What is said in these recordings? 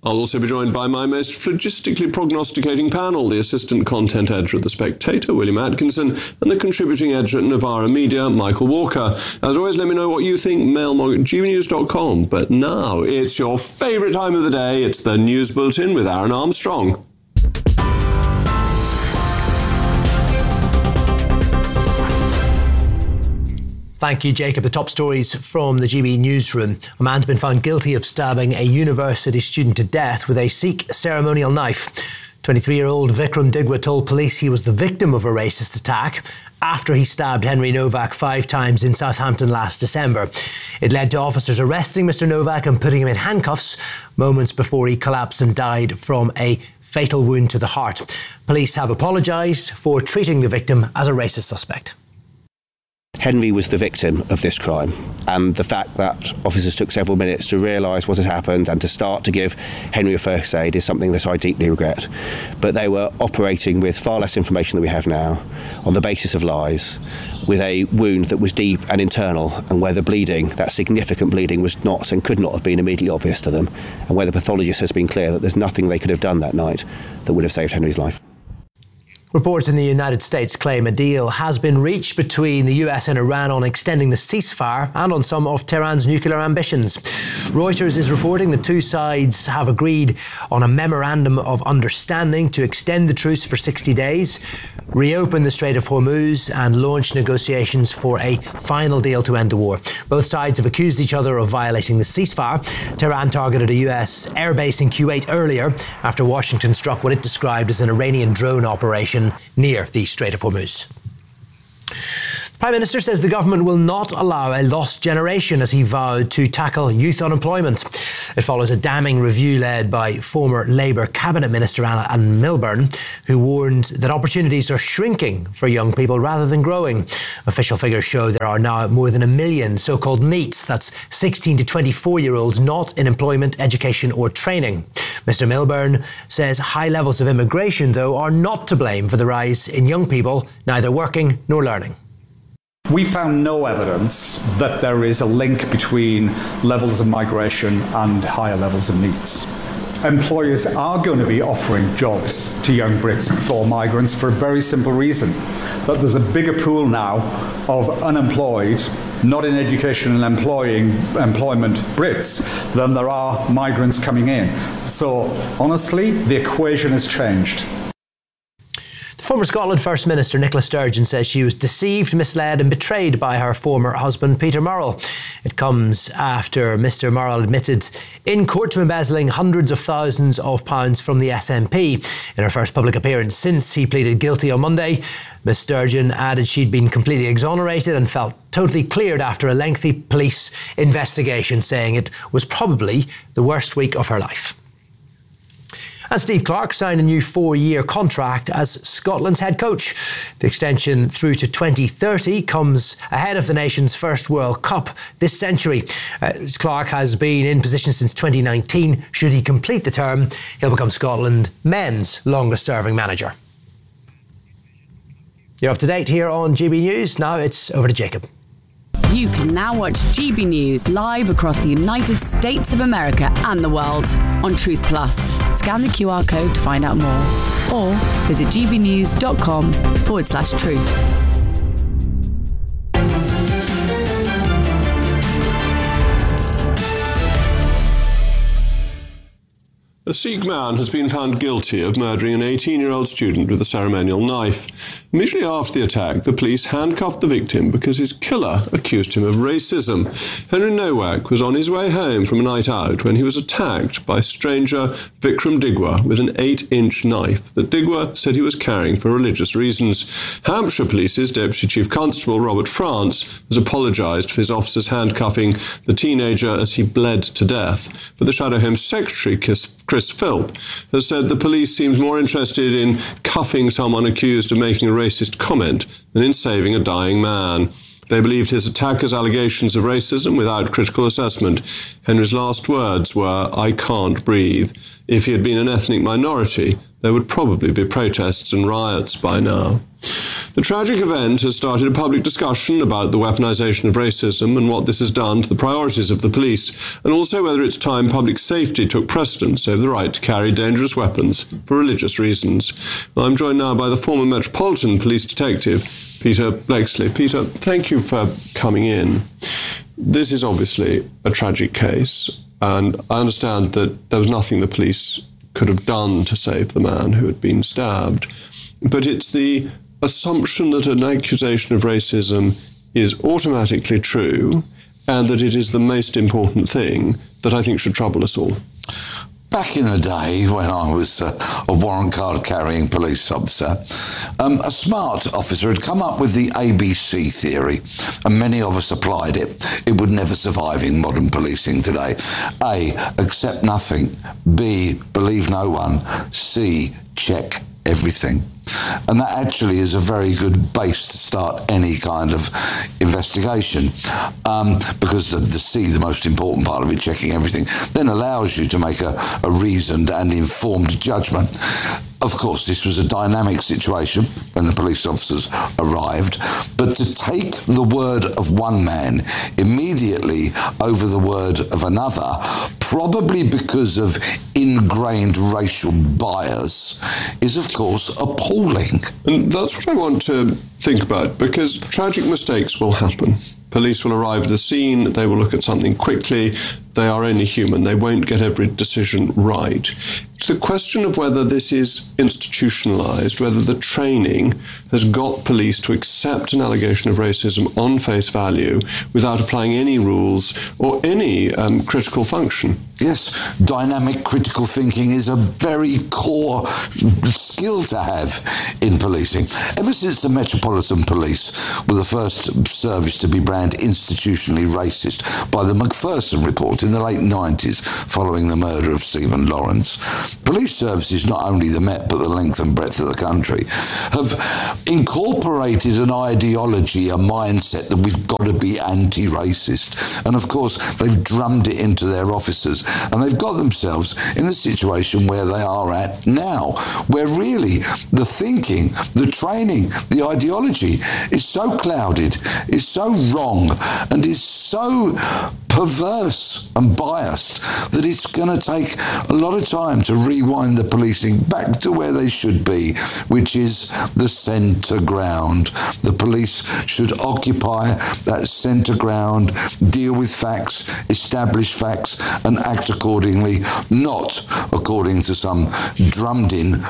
I'll also be joined by my most phlogistically prognosticating panel, the assistant content editor at The Spectator, William Atkinson, and the contributing editor at Novara Media, Michael Walker. As always, let me know what you think, mailmog@gbnews.com. But now it's your favourite time of the day. It's the News Bulletin with Aaron Armstrong. Thank you, Jacob. The top stories from the GB newsroom. A man's been found guilty of stabbing a university student to death with a Sikh ceremonial knife. 23-year-old Vikram Digwa told police he was the victim of a racist attack after he stabbed Henry Novak 5 times in Southampton last December. It led to officers arresting Mr Novak and putting him in handcuffs moments before he collapsed and died from a fatal wound to the heart. Police have apologised for treating the victim as a racist suspect. Henry was the victim of this crime, and the fact that officers took several minutes to realise what had happened and to start to give Henry a first aid is something that I deeply regret. But they were operating with far less information than we have now, on the basis of lies, with a wound that was deep and internal, and where the bleeding, that significant bleeding, was not and could not have been immediately obvious to them, and where the pathologist has been clear that there's nothing they could have done that night that would have saved Henry's life. Reports in the United States claim a deal has been reached between the US and Iran on extending the ceasefire and on some of Tehran's nuclear ambitions. Reuters is reporting the two sides have agreed on a memorandum of understanding to extend the truce for 60 days, reopen the Strait of Hormuz and launch negotiations for a final deal to end the war. Both sides have accused each other of violating the ceasefire. Tehran targeted a US airbase in Kuwait earlier after Washington struck what it described as an Iranian drone operation near the Strait of Hormuz. The Prime Minister says the government will not allow a lost generation as he vowed to tackle youth unemployment. It follows a damning review led by former Labour Cabinet Minister Alan Milburn, who warned that opportunities are shrinking for young people rather than growing. Official figures show there are now more than 1 million so-called NEETs, that's 16 to 24-year-olds not in employment, education or training. Mr Milburn says high levels of immigration, though, are not to blame for the rise in young people neither working nor learning. We found no evidence that there is a link between levels of migration and higher levels of NEETs. Employers are going to be offering jobs to young Brits for migrants for a very simple reason, that there's a bigger pool now of unemployed, not in education and employment Brits than there are migrants coming in. So honestly, the equation has changed. Former Scotland First Minister Nicola Sturgeon says she was deceived, misled and betrayed by her former husband Peter Murrell. It comes after Mr Murrell admitted in court to embezzling hundreds of thousands of pounds from the SNP. In her first public appearance since he pleaded guilty on Monday, Ms Sturgeon added she'd been completely exonerated and felt totally cleared after a lengthy police investigation, saying it was probably the worst week of her life. And Steve Clarke signed a new 4-year contract as Scotland's head coach. The extension through to 2030 comes ahead of the nation's first World Cup this century. Clarke has been in position since 2019. Should he complete the term, he'll become Scotland's men's longest-serving manager. You're up to date here on GB News. Now it's over to Jacob. You can now watch GB News live across the United States of America and the world on Truth Plus. Scan the QR code to find out more or visit gbnews.com/truth. A Sikh man has been found guilty of murdering an 18-year-old student with a ceremonial knife. Immediately after the attack, the police handcuffed the victim because his killer accused him of racism. Henry Novak was on his way home from a night out when he was attacked by stranger Vikram Digwa with an 8-inch knife that Digwa said he was carrying for religious reasons. Hampshire Police's Deputy Chief Constable Robert France has apologised for his officers handcuffing the teenager as he bled to death, but the Shadow Home Secretary Chris Philp has said the police seems more interested in cuffing someone accused of making a racist comment than in saving a dying man. They believed his attacker's allegations of racism without critical assessment. Henry's last words were, "I can't breathe." If he had been an ethnic minority, there would probably be protests and riots by now. The tragic event has started a public discussion about the weaponisation of racism and what this has done to the priorities of the police, and also whether it's time public safety took precedence over the right to carry dangerous weapons for religious reasons. Well, I'm joined now by the former Metropolitan Police Detective, Peter Bleksley. Peter, thank you for coming in. This is obviously a tragic case, and I understand that there was nothing the police could have done to save the man who had been stabbed, but it's the assumption that an accusation of racism is automatically true and that it is the most important thing that I think should trouble us all. Back in the day when I was a warrant card carrying police officer, a smart officer had come up with the ABC theory, and many of us applied it. It would never survive in modern policing today. A, accept nothing. B, believe no one. C, check everything. And that actually is a very good base to start any kind of investigation, because the C, the most important part of it, checking everything, then allows you to make a reasoned and informed judgment. Of course, this was a dynamic situation when the police officers arrived, but to take the word of one man immediately over the word of another, probably because of ingrained racial bias, is of course appalling. And that's what I want to think about, because tragic mistakes will happen. Police will arrive at the scene, they will look at something quickly, they are only human, they won't get every decision right. It's the question of whether this is institutionalised, whether the training has got police to accept an allegation of racism on face value without applying any rules or any critical function. Yes, dynamic critical thinking is a very core skill to have in policing. Ever since the Metropolitan Police were the first service to be branded institutionally racist by the Macpherson Report in the late 90s following the murder of Stephen Lawrence, police services, not only the Met but the length and breadth of the country, have incorporated an ideology, a mindset that we've got to be anti-racist. And of course, they've drummed it into their officers. And they've got themselves in the situation where they are at now, where really the thinking, the training, the ideology is so clouded, is so wrong, and is so perverse and biased that it's going to take a lot of time to rewind the policing back to where they should be, which is the centre ground. The police should occupy that centre ground, deal with facts, establish facts, and act accordingly, not according to some drummed-in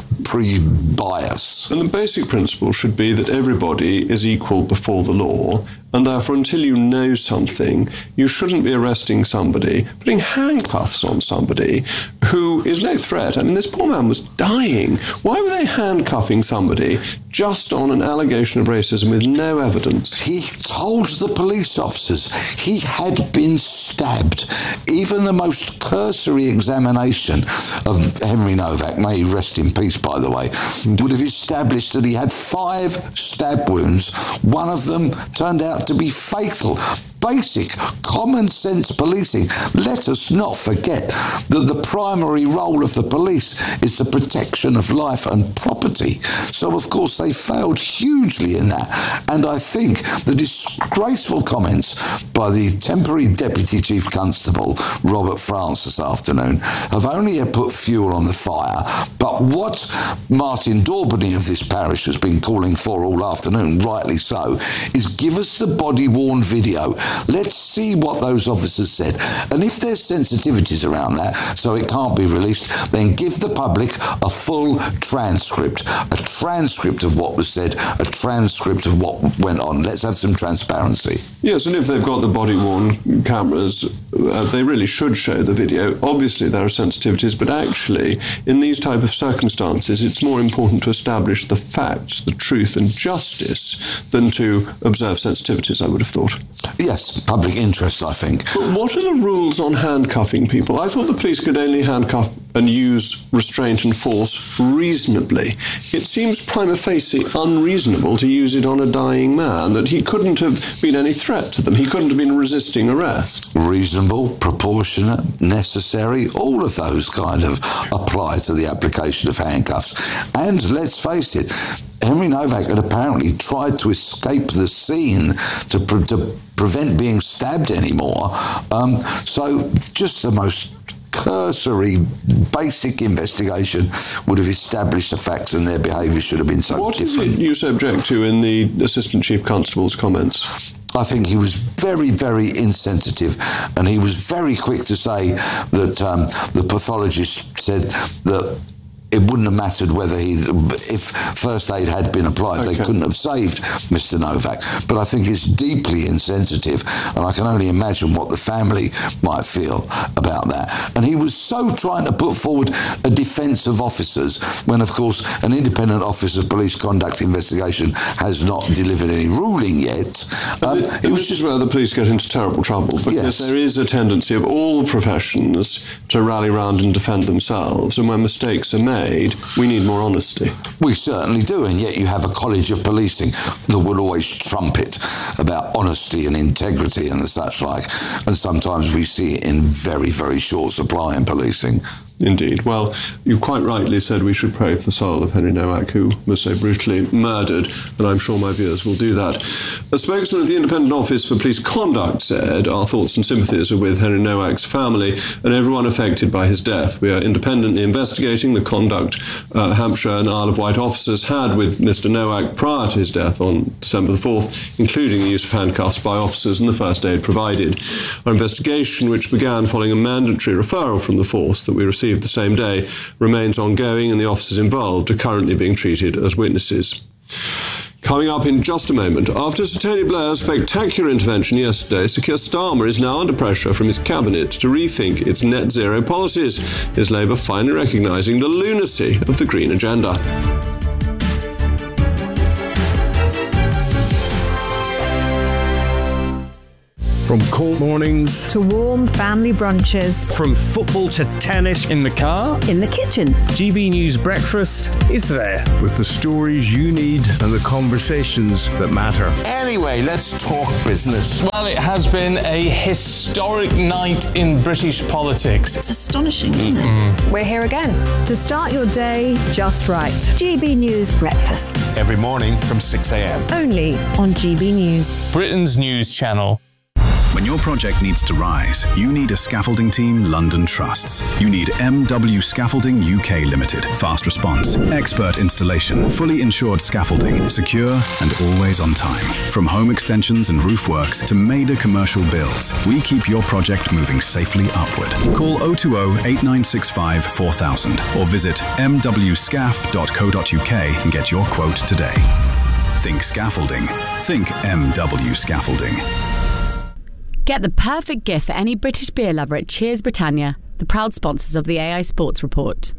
pre-bias. And the basic principle should be that everybody is equal before the law, and therefore until you know something, you shouldn't be arresting somebody, putting handcuffs on somebody who is no threat. I mean, this poor man was dying. Why were they handcuffing somebody just on an allegation of racism with no evidence? He told the police officers he had been stabbed. Even the most cursory examination of Henry Novak, may he rest in peace, by the way, would have established that he had 5 stab wounds. One of them turned out to be fatal. Basic common sense policing. Let us not forget that the primary role of the police is the protection of life and property. So of course they failed hugely in that. And I think the disgraceful comments by the temporary Deputy Chief Constable, Robert France, this afternoon, have only put fuel on the fire. But what Martin Daubeny of this parish has been calling for all afternoon, rightly so, is give us the body-worn video. Let's see what those officers said. And if there's sensitivities around that, so it can't be released, then give the public a full transcript. A transcript of what was said, a transcript of what went on. Let's have some transparency. Yes, and if they've got the body-worn cameras, they really should show the video. Obviously, there are sensitivities, but actually, in these type of circumstances, it's more important to establish the facts, the truth and justice than to observe sensitivities, I would have thought. Yes, That's public interest, I think. But what are the rules on handcuffing people? I thought the police could only handcuff and use restraint and force reasonably. It seems prima facie unreasonable to use it on a dying man, that he couldn't have been any threat to them. He couldn't have been resisting arrest. Reasonable, proportionate, necessary, all of those kind of apply to the application of handcuffs. And let's face it, Henry Novak had apparently tried to escape the scene to prevent being stabbed anymore. So just the most cursory, basic investigation would have established the facts, and their behaviour should have been so what different. What did you subject to in the Assistant Chief Constable's comments? I think he was very, very insensitive, and he was very quick to say that the pathologist said that it wouldn't have mattered whether if first aid had been applied, they couldn't have saved Mr. Novak. But I think it's deeply insensitive, and I can only imagine what the family might feel about that. And he was so trying to put forward a defence of officers when, of course, an independent Office of Police Conduct investigation has not delivered any ruling yet. This is where the police get into terrible trouble, because there is a tendency of all professions to rally round and defend themselves, and when mistakes are made, we need more honesty. We certainly do, and yet you have a College of Policing that will always trumpet about honesty and integrity and the such like, and sometimes we see it in very, very short supply in policing. Indeed. Well, you quite rightly said we should pray for the soul of Henry Nowak, who was so brutally murdered, and I'm sure my viewers will do that. A spokesman of the Independent Office for Police Conduct said, "Our thoughts and sympathies are with Henry Nowak's family and everyone affected by his death. We are independently investigating the conduct Hampshire and Isle of Wight officers had with Mr. Nowak prior to his death on December the 4th, including the use of handcuffs by officers and the first aid provided. Our investigation, which began following a mandatory referral from the force that we received the same day, remains ongoing, and the officers involved are currently being treated as witnesses." Coming up in just a moment, after Sir Tony Blair's spectacular intervention yesterday, Sir Keir Starmer is now under pressure from his cabinet to rethink its net zero policies, is Labour finally recognising the lunacy of the green agenda. From cold mornings to warm family brunches, from football to tennis, in the car, in the kitchen, GB News Breakfast is there with the stories you need and the conversations that matter. Anyway, let's talk business. Well, it has been a historic night in British politics. It's astonishing, isn't it? We're here again to start your day just right. GB News Breakfast. Every morning from 6 a.m. Only on GB News. Britain's news channel. When your project needs to rise, you need a scaffolding team London trusts. You need MW Scaffolding UK Limited. Fast response, expert installation, fully insured scaffolding, secure and always on time. From home extensions and roof works to major commercial builds, we keep your project moving safely upward. Call 020 8965 4000 or visit mwscaf.co.uk and get your quote today. Think scaffolding. Think MW Scaffolding. Get the perfect gift for any British beer lover at Cheers Britannia, the proud sponsors of the AI Sports Report.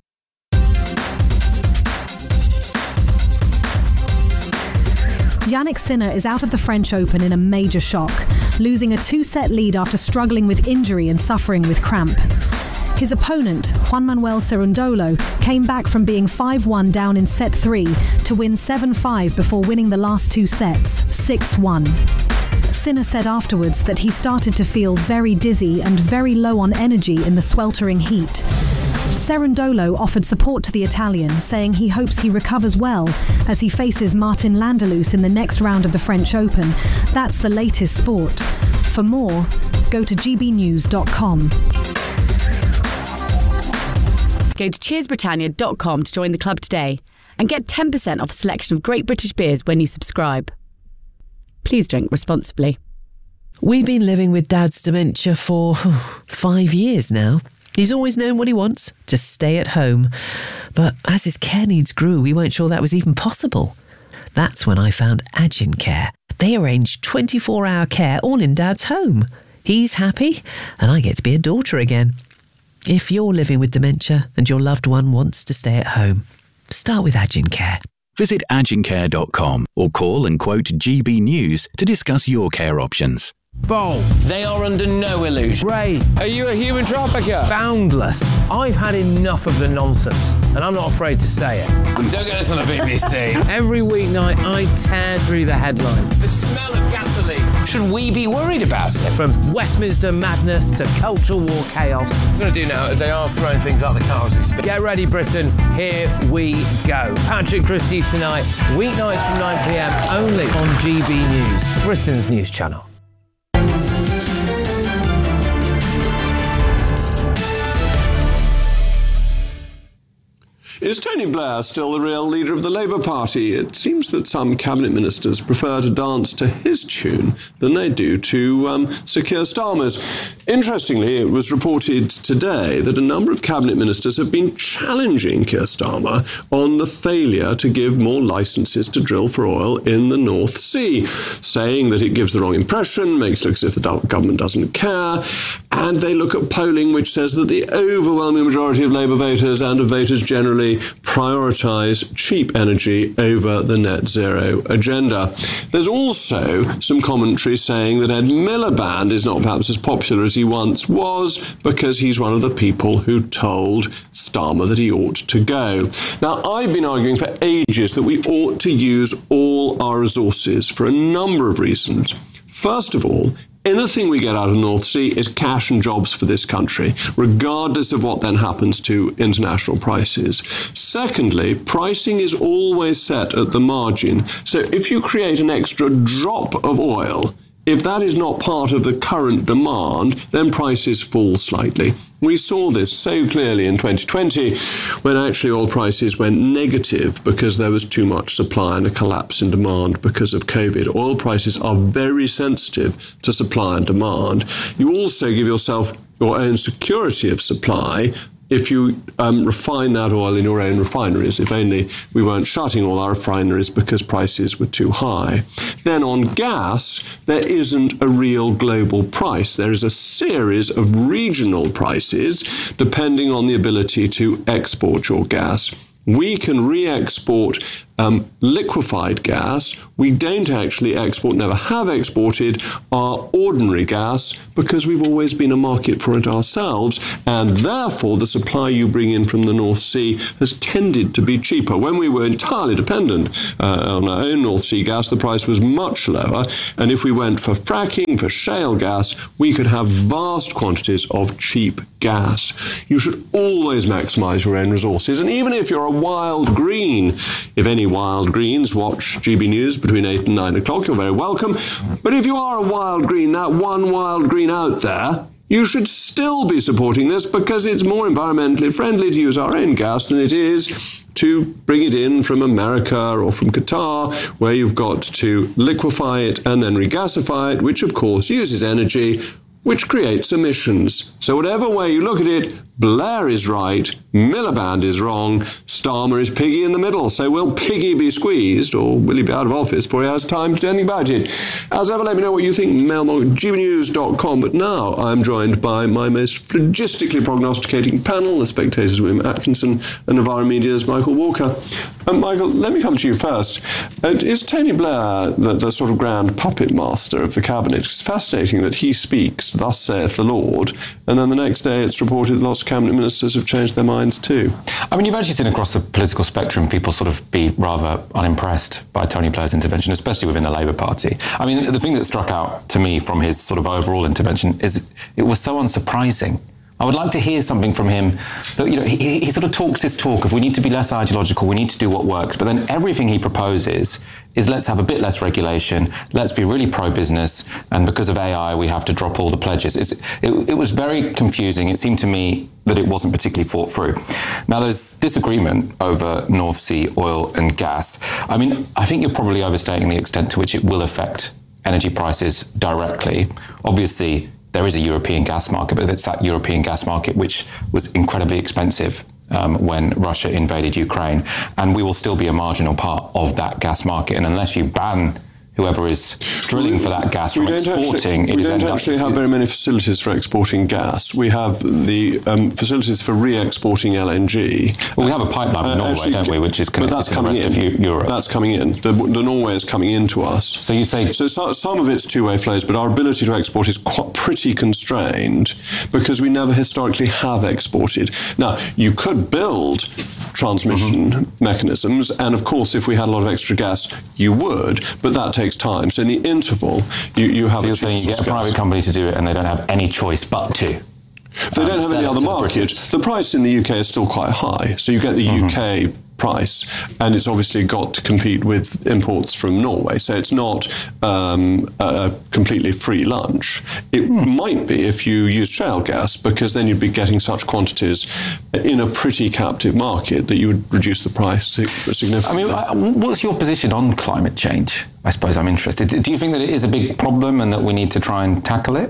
Jannik Sinner is out of the French Open in a major shock, losing a 2-set lead after struggling with injury and suffering with cramp. His opponent, Juan Manuel Cerundolo, came back from being 5-1 down in set 3 to win 7-5 before winning the last 2 sets, 6-1. Sinner said afterwards that he started to feel very dizzy and very low on energy in the sweltering heat. Cerundolo offered support to the Italian, saying he hopes he recovers well as he faces Martin Landelus in the next round of the French Open. That's the latest sport. For more, go to gbnews.com. Go to cheersbritannia.com to join the club today and get 10% off a selection of great British beers when you subscribe. Please drink responsibly. We've been living with Dad's dementia for 5 years now. He's always known what he wants, to stay at home. But as his care needs grew, we weren't sure that was even possible. That's when I found Agincare. They arrange 24-hour care all in Dad's home. He's happy, and I get to be a daughter again. If you're living with dementia and your loved one wants to stay at home, start with Agincare. Visit agincare.com or call and quote GB News to discuss your care options. Bold. They are under no illusion. Ray. Are you a human trafficker? Boundless. I've had enough of the nonsense, and I'm not afraid to say it. Don't get this on the BBC. Every weeknight, I tear through the headlines. The smell of gasoline. Should we be worried about it? From Westminster madness to cultural war chaos. What I'm going to do now is they are throwing things out the car as we speak. Get ready, Britain. Here we go. Patrick Christie's tonight, weeknights from 9 p.m. only on GB News, Britain's news channel. Is Tony Blair still the real leader of the Labour Party? It seems that some cabinet ministers prefer to dance to his tune than they do to Sir Keir Starmer's. Interestingly, it was reported today that a number of cabinet ministers have been challenging Keir Starmer on the failure to give more licences to drill for oil in the North Sea, saying that it gives the wrong impression, makes it look as if the government doesn't care, and they look at polling which says that the overwhelming majority of Labour voters and of voters generally prioritise cheap energy over the net zero agenda. There's also some commentary saying that Ed Miliband is not perhaps as popular as he once was because he's one of the people who told Starmer that he ought to go. Now, I've been arguing for ages that we ought to use all our resources for a number of reasons. First of all, anything we get out of the North Sea is cash and jobs for this country, regardless of what then happens to international prices. Secondly, pricing is always set at the margin. So if you create an extra drop of oil, if that is not part of the current demand, then prices fall slightly. We saw this so clearly in 2020 when actually oil prices went negative because there was too much supply and a collapse in demand because of COVID. Oil prices are very sensitive to supply and demand. You also give yourself your own security of supply if you refine that oil in your own refineries. If only we weren't shutting all our refineries because prices were too high. Then on gas, there isn't a real global price. There is a series of regional prices depending on the ability to export your gas. We can re-export liquefied gas. We don't actually export, never have exported our ordinary gas because we've always been a market for it ourselves, and therefore the supply you bring in from the North Sea has tended to be cheaper. When we were entirely dependent on our own North Sea gas, the price was much lower, and if we went for fracking, for shale gas, we could have vast quantities of cheap gas. You should always maximise your own resources, and even if you're a wild green, if any wild greens watch GB News between 8 and 9 o'clock, you're very welcome. But if you are a wild green, that one wild green out there, you should still be supporting this because it's more environmentally friendly to use our own gas than it is to bring it in from America or from Qatar, where you've got to liquefy it and then regasify it, which of course uses energy, which creates emissions. So whatever way you look at it, Blair is right, Miliband is wrong, Starmer is piggy in the middle. So will Piggy be squeezed, or will he be out of office before he has time to do anything about it? As ever, let me know what you think, mailmog@gbnews.com. But now I'm joined by my most phlogistically prognosticating panel, The Spectator's William Atkinson and Novara Media's Michael Walker. Michael, let me come to you first. Is Tony Blair the sort of grand puppet master of the cabinet? It's fascinating that he speaks, thus saith the Lord, and then the next day it's reported that lots of cabinet ministers have changed their minds too. I mean, you've actually seen across the political spectrum people sort of be rather unimpressed by Tony Blair's intervention, especially within the Labour Party. I mean, the thing that struck out to me from his sort of overall intervention is it was so unsurprising. I would like to hear something from him that, you know, he sort of talks his talk of we need to be less ideological, we need to do what works, but then everything he proposes is let's have a bit less regulation, let's be really pro-business, and because of AI we have to drop all the pledges. It was very confusing. It seemed to me that it wasn't particularly thought through. Now there's disagreement over North Sea oil and gas. I mean, I think you're probably overstating the extent to which it will affect energy prices directly. Obviously, there is a European gas market, but it's that European gas market which was incredibly expensive when Russia invaded Ukraine. And we will still be a marginal part of that gas market. And unless you ban whoever is drilling for that gas from exporting. We don't actually have very many facilities for exporting gas. We have the facilities for re-exporting LNG. Well, we have a pipeline with Norway, don't we, which is connected to the rest of Europe. That's coming in. The Norway is coming in to us. So you say... So some of it's two-way flows, but our ability to export is pretty constrained because we never historically have exported. Now, you could build transmission mechanisms, and of course, if we had a lot of extra gas, you would, but that takes time. So in the interval, you have... So you're saying you get a private company to do it and they don't have any choice but to? They don't have any other market. The price in the UK is still quite high, so you get the UK price, and it's obviously got to compete with imports from Norway, so it's not a completely free lunch. It might be if you use shale gas, because then you'd be getting such quantities in a pretty captive market that you would reduce the price significantly. I mean, what's your position on climate change? I suppose I'm interested. Do you think that it is a big problem and that we need to try and tackle it?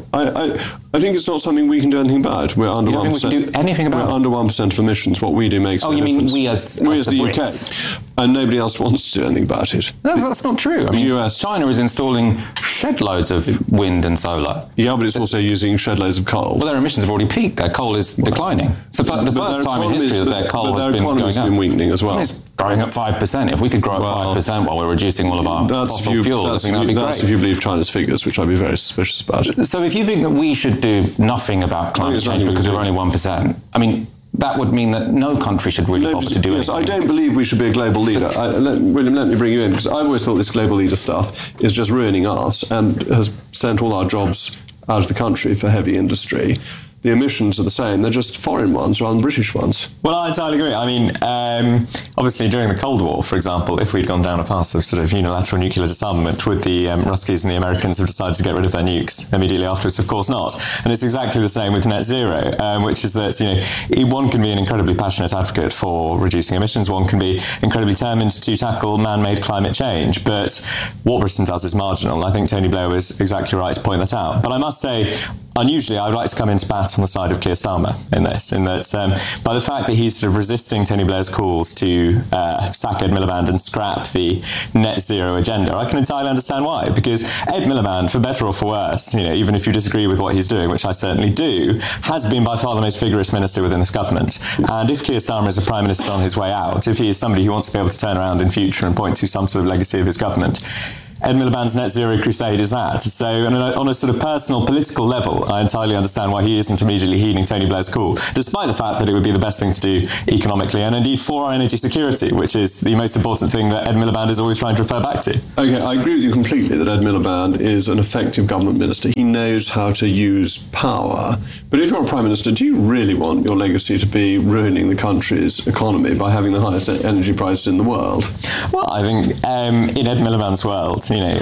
I think it's not something we can do anything about. We're under 1%. You think we can do anything about it? We're under 1% of emissions. What we do makes no difference. Oh, you mean we as the UK? And nobody else wants to do anything about it. That's not true. I mean, China is installing shed loads of wind and solar. Yeah, but it's also using shed loads of coal. Well, their emissions have already peaked. Their coal is declining. So the first time in history that their coal has been going up. Their economy's been weakening as well. It's growing at 5%. If we could grow at 5% while we're reducing all of our fossil fuels, I think that would be great. That's if you believe China's figures, which I'd be very suspicious about. So if you think that we should do nothing about climate change because we're only 1%, I mean, that would mean that no country should really bother to do anything. Yes, I don't believe we should be a global leader. William, let me bring you in, because I've always thought this global leader stuff is just ruining us and has sent all our jobs out of the country for heavy industry. The emissions are the same, they're just foreign ones rather than British ones. Well, I entirely agree. I mean, obviously during the Cold War, for example, if we'd gone down a path of sort of unilateral nuclear disarmament, would the Ruskies and the Americans have decided to get rid of their nukes immediately afterwards? Of course not. And it's exactly the same with net zero, which is that, one can be an incredibly passionate advocate for reducing emissions, one can be incredibly determined to tackle man-made climate change, but what Britain does is marginal. I think Tony Blair was exactly right to point that out. But I must say, unusually, I would like to come into bat on the side of Keir Starmer in this, in that by the fact that he's sort of resisting Tony Blair's calls to sack Ed Miliband and scrap the net zero agenda, I can entirely understand why. Because Ed Miliband, for better or for worse, even if you disagree with what he's doing, which I certainly do, has been by far the most vigorous minister within this government. And if Keir Starmer is a Prime Minister on his way out, if he is somebody who wants to be able to turn around in future and point to some sort of legacy of his government, Ed Miliband's net zero crusade is that. So on a sort of personal political level, I entirely understand why he isn't immediately heeding Tony Blair's call, despite the fact that it would be the best thing to do economically and indeed for our energy security, which is the most important thing that Ed Miliband is always trying to refer back to. Okay, I agree with you completely that Ed Miliband is an effective government minister. He knows how to use power. But if you're a Prime Minister, do you really want your legacy to be ruining the country's economy by having the highest energy prices in the world? Well, I think in Ed Miliband's world,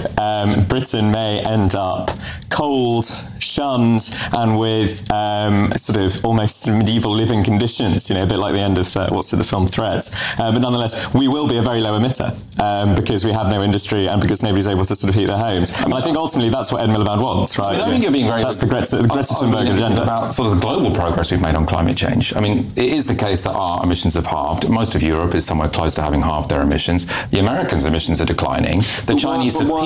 Britain may end up cold, shunned, and with sort of almost medieval living conditions, a bit like the end of the film Threads. But nonetheless, we will be a very low emitter because we have no industry and because nobody's able to sort of heat their homes. And I think ultimately that's what Ed Miliband wants, right? I think you're being very... That's the Greta Thunberg agenda. About sort of the global progress we've made on climate change. I mean, it is the case that our emissions have halved. Most of Europe is somewhere close to having halved their emissions. The Americans' emissions are declining. The Chinese have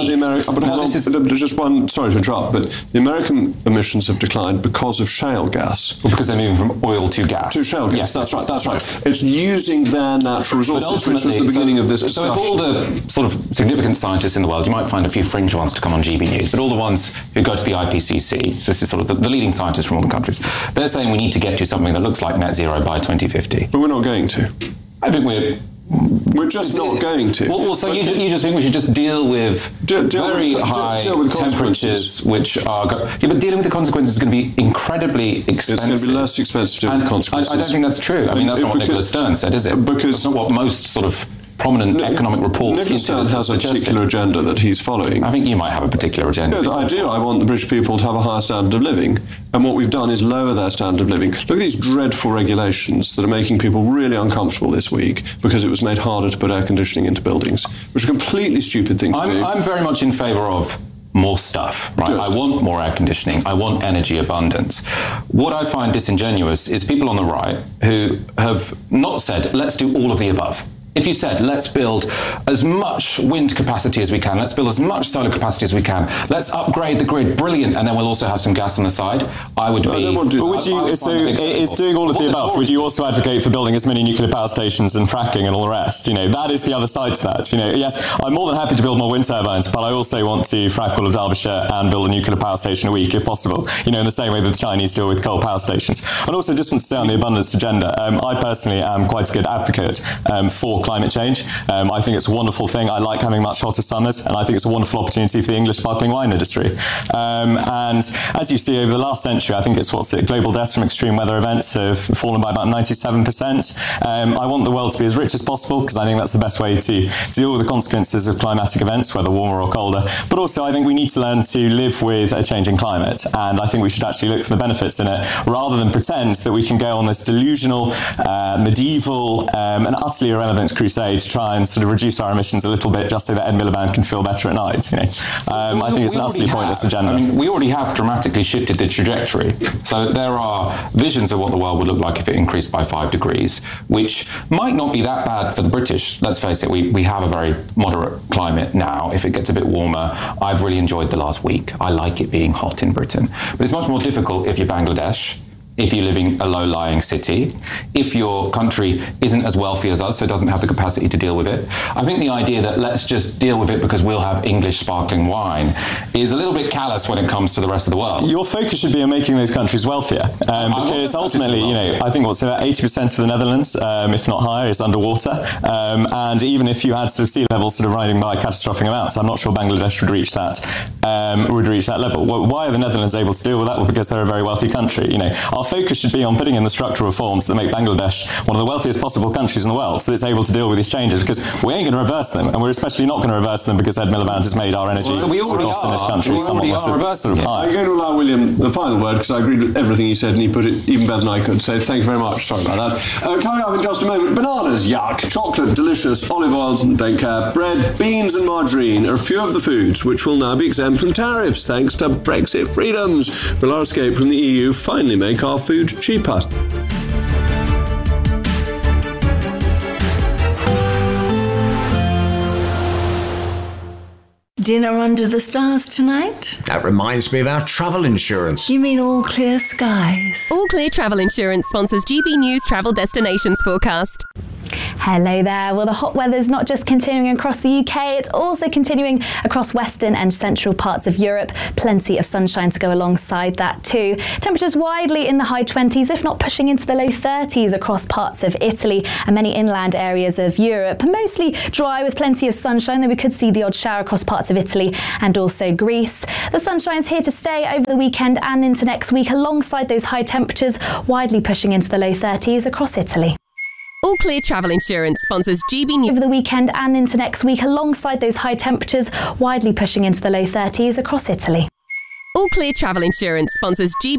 peaked. Sorry to interrupt, but the American emissions have declined because of shale gas. Well, because they're moving from oil to gas. To shale gas, yes, that's right. It's using their natural resources, which was the beginning of this discussion. So if all the sort of significant scientists in the world, you might find a few fringe ones to come on GB News, but all the ones who go to the IPCC, so this is sort of the leading scientists from all the countries, they're saying we need to get to something that looks like net zero by 2050. But we're not going to. I think we're just not going to. Well, so you just think we should just deal with very high temperatures, which are... but dealing with the consequences is going to be incredibly expensive. It's going to be less expensive to deal with the consequences. I don't think that's true. I mean, that's not what Nicola Stern said, is it? Because that's not what most sort of prominent economic reports... Nicola Stern has a particular agenda that he's following. I think you might have a particular agenda. Yeah, I do. I want the British people to have a higher standard of living. And what we've done is lower their standard of living. Look at these dreadful regulations that are making people really uncomfortable this week because it was made harder to put air conditioning into buildings, which are a completely stupid thing to do. I'm very much in favour of more stuff, right? Good. I want more air conditioning. I want energy abundance. What I find disingenuous is people on the right who have not said, let's do all of the above. If you said, let's build as much wind capacity as we can, let's build as much solar capacity as we can, let's upgrade the grid, brilliant, and then we'll also have some gas on the side, I would be... But would you, so it's doing all of the above, would you also advocate for building as many nuclear power stations and fracking and all the rest? You know, that is the other side to that. You know, yes, I'm more than happy to build more wind turbines, but I also want to frack all of Derbyshire and build a nuclear power station a week if possible, you know, in the same way that the Chinese deal with coal power stations. And also, just want to say on the abundance agenda, I personally am quite a good advocate for climate change. I think it's a wonderful thing. I like having much hotter summers, and I think it's a wonderful opportunity for the English sparkling wine industry. And as you see, over the last century, I think it's global deaths from extreme weather events have fallen by about 97%. I want the world to be as rich as possible, because I think that's the best way to deal with the consequences of climatic events, whether warmer or colder. But also, I think we need to learn to live with a changing climate, and I think we should actually look for the benefits in it, rather than pretend that we can go on this delusional, medieval, and utterly irrelevant crusade to try and sort of reduce our emissions a little bit just so that Ed Miliband can feel better at night. You know, I think it's an utterly pointless agenda. I mean, we already have dramatically shifted the trajectory. So there are visions of what the world would look like if it increased by 5 degrees, which might not be that bad for the British. Let's face it, we have a very moderate climate now. If it gets a bit warmer, I've really enjoyed the last week. I like it being hot in Britain. But it's much more difficult if you're Bangladesh, if you live in a low-lying city, if your country isn't as wealthy as us, so doesn't have the capacity to deal with it. I think the idea that let's just deal with it because we'll have English sparkling wine is a little bit callous when it comes to the rest of the world. Your focus should be on making those countries wealthier, because ultimately, you know, I think what's about 80% of the Netherlands, if not higher, is underwater. And even if you had sort of sea levels sort of rising by catastrophic amounts, I'm not sure Bangladesh would reach that level. Well, why are the Netherlands able to deal with that? Well, because they're a very wealthy country. You know, our focus should be on putting in the structural reforms that make Bangladesh one of the wealthiest possible countries in the world, so that it's able to deal with these changes, because we ain't going to reverse them, and we're especially not going to reverse them because Ed Miliband has made our energy costs in this country somewhat less sort of high. I'm going to allow William the final word, because I agreed with everything he said, and he put it even better than I could. So thank you very much. Sorry about that. Coming up in just a moment, bananas, yuck, chocolate, delicious, olive oil, don't care, bread, beans and margarine are a few of the foods which will now be exempt from tariffs thanks to Brexit freedoms. Will our escape from the EU finally make our food cheaper? Dinner under the stars tonight? That reminds me of our travel insurance. You mean All Clear Skies? All Clear Travel Insurance sponsors GB News Travel Destinations Forecast. Hello there. Well, the hot weather's not just continuing across the UK, it's also continuing across western and central parts of Europe. Plenty of sunshine to go alongside that too. Temperatures widely in the high 20s, if not pushing into the low 30s across parts of Italy and many inland areas of Europe. Mostly dry with plenty of sunshine, though we could see the odd shower across parts of Italy and also Greece. The sunshine's here to stay over the weekend and into next week, alongside those high temperatures, widely pushing into the low 30s across Italy. All Clear Travel Insurance sponsors GB News over the weekend and into next week, alongside those high temperatures, widely pushing into the low 30s across Italy. All Clear Travel Insurance sponsors GB